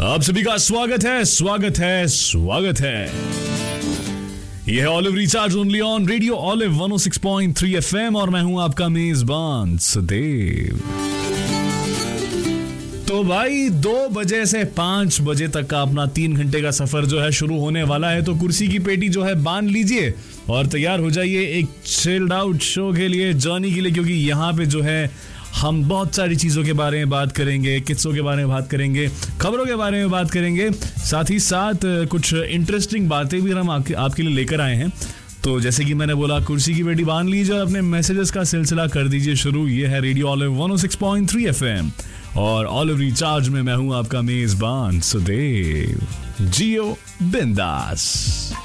आप सभी का स्वागत है स्वागत है स्वागत है। यह है olive recharge only on radio olive 106.3 FM और मैं हूं आपका मेजबान सुदेव। तो भाई 2 बजे से 5 बजे तक का अपना 3 घंटे का सफर जो है शुरू होने वाला है। तो कुर्सी की पेटी जो है बांध लीजिए और तैयार हो जाइए एक चिल्ड आउट शो के लिए, जर्नी के लिए, क्योंकि यहाँ पे जो है हम बहुत सारी चीज़ों के बारे में बात करेंगे, किस्सों के बारे में बात करेंगे, खबरों के बारे में बात करेंगे, साथ ही साथ कुछ इंटरेस्टिंग बातें भी हम आपके लिए लेकर आए हैं। तो जैसे कि मैंने बोला, कुर्सी की पेटी बांध लीजिए और अपने मैसेजेस का सिलसिला कर दीजिए शुरू। ये है रेडियो ऑलिव 106.3 FM और ऑलिव रिचार्ज में मैं हूं आपका मेजबान सुदेव। जियो बिंदास।